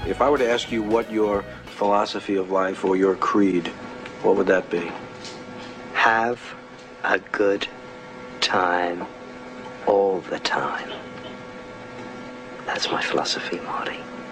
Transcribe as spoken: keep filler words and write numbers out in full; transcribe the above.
If I were to ask you what your philosophy of life or your creed, what would that be? Have a good time all the time. That's my philosophy, Marty.